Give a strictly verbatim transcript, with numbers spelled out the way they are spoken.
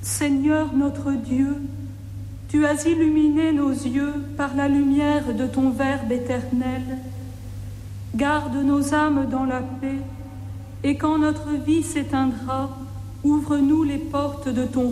Seigneur notre Dieu, tu as illuminé nos yeux par la lumière de ton Verbe éternel. Garde nos âmes dans la paix, et quand notre vie s'éteindra, ouvre-nous les portes de ton